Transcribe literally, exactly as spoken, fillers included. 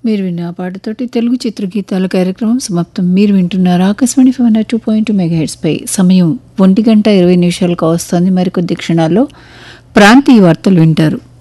మీరు విన్న ఆ పాటతోటి తెలుగు చిత్రగీతాల కార్యక్రమం సమాప్తం. మీరు వింటున్నారు Akashvani phone two point two megahertz పై. సమయం ఒంటి గంట ఇరవై నిమిషాలకు వస్తుంది. మరికొద్ది క్షణాల్లో ప్రాంతీయ వార్తలు వింటారు.